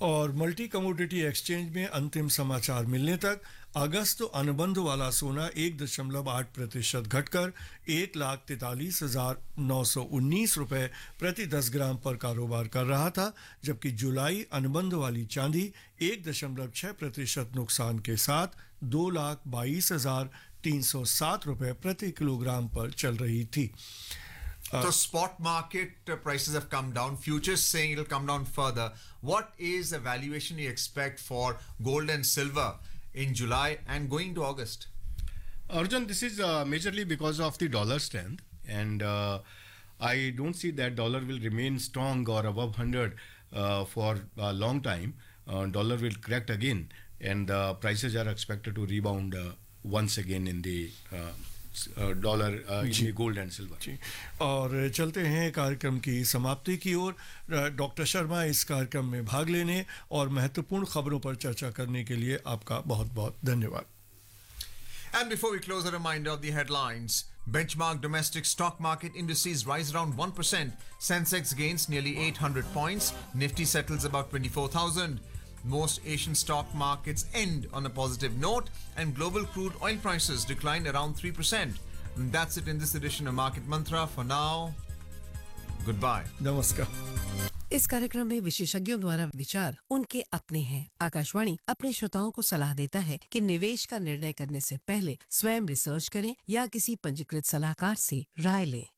और multi commodity exchange में अंतिम समाचार मिलने तक अगस्त अनुबंध वाला सोना 1.8% घटकर 1,43,919 रुपए प्रति 10 ग्राम पर कारोबार कर रहा था, जबकि जुलाई अनुबंध वाली चांदी 1.6% नुकसान के साथ 2,22,307 रुपए प्रति किलोग्राम पर चल रही थी। So spot market prices have come down. Futures saying it'll come down further. What is the valuation you expect for gold and silver in July and going to August? Arjun, this is majorly because of the dollar strength, and I don't see that dollar will remain strong or above 100 for a long time. Dollar will correct again, and the prices are expected to rebound once again in the dollar in gold and silver. जी, और चलते हैं कार्यक्रम की समाप्ति की ओर। Doctor Sharma, इस कार्यक्रम में भाग लेने और महत्वपूर्ण खबरों पर चर्चा करने के लिए आपका बहुत बहुत धन्यवाद। And before we close, a reminder of the headlines. Benchmark domestic stock market indices rise around 1%. Sensex gains nearly 800 points. Nifty settles about 24,000. Most Asian stock markets end on a positive note, and global crude oil prices declined around 3%. And that's it in this edition of Market Mantra. For now, goodbye. नमस्कार। इस कार्यक्रम में विशेषज्ञों द्वारा विचार उनके अपने हैं। आकाशवाणी अपने श्रोताओं को सलाह देता है कि निवेश का निर्णय करने से पहले स्वयं रिसर्च करें या किसी पंजीकृत सलाहकार से राय लें।